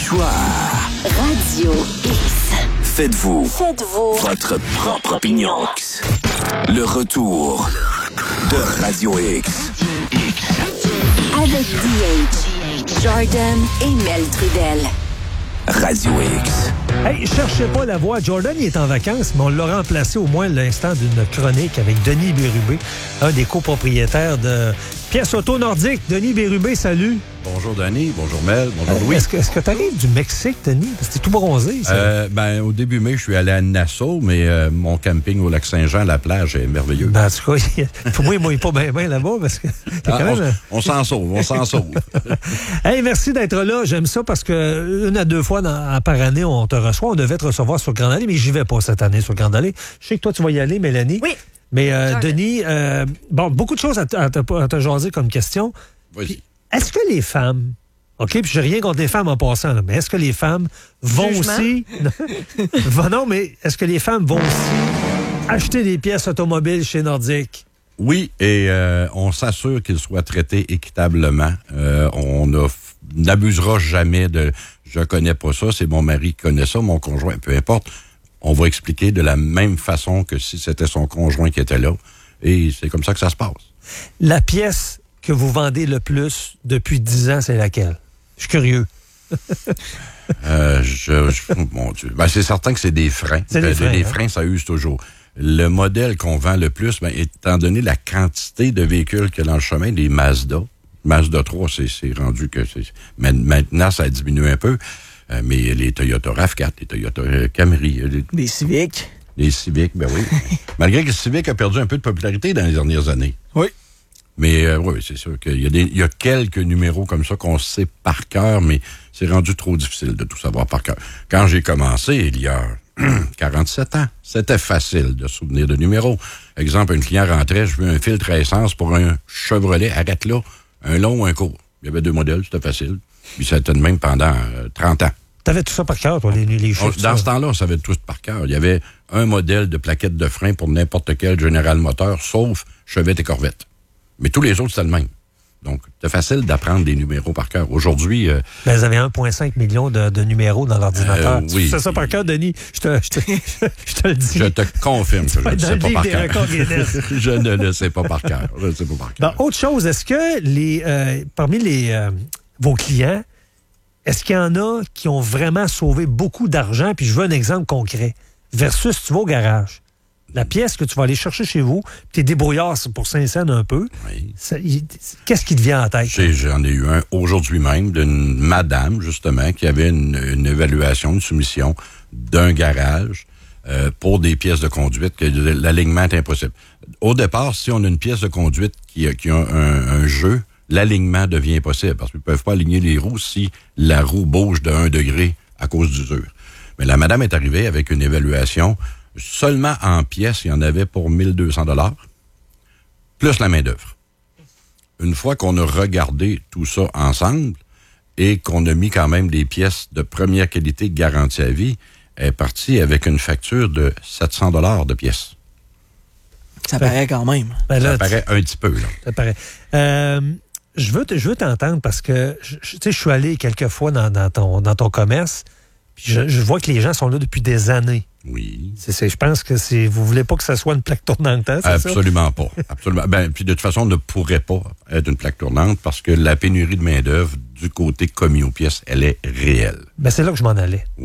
Choix. Radio X. Faites-vous votre propre opinion. Le retour de Radio X. Avec DH, Jordan et Mel Trudel. Radio X. Hey, cherchez pas la voix. Jordan, il est en vacances, mais on l'a remplacé au moins l'instant d'une chronique avec Denis Bérubé, un des copropriétaires de Pièces Auto Nordique. Denis Bérubé, salut. Bonjour Denis, bonjour Mel, bonjour Louis. Est-ce que tu arrives du Mexique, Denis? Parce que t'es tout bronzé. Au début mai, je suis allé à Nassau, mais mon camping au Lac-Saint-Jean, la plage est merveilleuse. Ben, en tout cas, pour moi, il mouille pas bien là-bas parce que on s'en sauve. Hey, merci d'être là. J'aime ça parce que 1 à 2 fois par année, on te reçoit. On devait te recevoir sur Grande Allée, mais j'y vais pas cette année sur Grande Allée. Je sais que toi, tu vas y aller, Mélanie. Oui. Mais Denis, beaucoup de choses à te jaser comme question. Vas-y. Est-ce que les femmes, OK, puis j'ai rien contre les femmes en passant, là, mais est-ce que les femmes vont aussi... non, mais est-ce que les femmes vont aussi acheter des pièces automobiles chez Nordique? Oui, et on s'assure qu'ils soient traités équitablement. On n'abusera jamais de « je connais pas ça, c'est mon mari qui connaît ça, mon conjoint », peu importe. On va expliquer de la même façon que si c'était son conjoint qui était là. Et c'est comme ça que ça se passe. La pièce que vous vendez le plus depuis 10 ans, c'est laquelle? Je suis curieux. Mon Dieu. Ben, c'est certain que c'est des freins. Des freins, ça use toujours. Le modèle qu'on vend le plus, étant donné la quantité de véhicules qu'il y a dans le chemin, des Mazda. Mazda 3, c'est rendu que... Maintenant, ça a diminué un peu. Mais les Toyota RAV4, les Toyota Camry... Des Civic. Les Civic, ben oui. Malgré que le Civic a perdu un peu de popularité dans les dernières années. Oui. Mais oui, c'est sûr qu'il y a quelques numéros comme ça qu'on sait par cœur, mais c'est rendu trop difficile de tout savoir par cœur. Quand j'ai commencé, il y a 47 ans, c'était facile de se souvenir de numéros. Exemple, un client rentrait, je veux un filtre à essence pour un Chevrolet, arrête là, un long ou un court. Il y avait 2 modèles, c'était facile. Puis ça a été de même pendant 30 ans. T'avais tout ça par cœur, toi, les chiffres? Dans ce temps-là, on savait tout par cœur. Il y avait un modèle de plaquette de frein pour n'importe quel General Motors, sauf Chevette et Corvette. Mais tous les autres, c'était le même. Donc, c'est facile d'apprendre des numéros par cœur. Aujourd'hui... vous avez 1,5 million de numéros dans l'ordinateur. Oui. Tu sais ça par cœur, Denis? Je te le dis. Je te confirme que je ne sais pas par cœur. Je ne le sais pas par cœur. Autre chose, est-ce que parmi vos clients, est-ce qu'il y en a qui ont vraiment sauvé beaucoup d'argent? Puis je veux un exemple concret. Versus tu vas au garage. La pièce que tu vas aller chercher chez vous, tu es débrouillard pour Saint-Saëns un peu. Oui. Qu'est-ce qui te vient en tête? J'en ai eu un aujourd'hui même d'une madame, justement, qui avait une évaluation, une soumission d'un garage pour des pièces de conduite, que l'alignement est impossible. Au départ, si on a une pièce de conduite qui a un jeu, l'alignement devient impossible parce qu'ils ne peuvent pas aligner les roues si la roue bouge de 1 degré à cause d'usure. Mais la madame est arrivée avec une évaluation. Seulement en pièces, il y en avait pour 1 200 $, plus la main-d'œuvre. Une fois qu'on a regardé tout ça ensemble et qu'on a mis quand même des pièces de première qualité garantie à vie, elle est partie avec une facture de 700 $ de pièces. Ça paraît quand même. Ça paraît un petit peu, là. Ça paraît. Je veux t'entendre parce que je suis allé quelques fois dans ton commerce, puis je vois que les gens sont là depuis des années. Oui. Je pense que vous voulez pas que ça soit une plaque tournante, hein, c'est Absolument pas. Absolument. Puis de toute façon, on ne pourrait pas être une plaque tournante parce que la pénurie de main-d'œuvre du côté commis aux pièces, elle est réelle. C'est là que je m'en allais.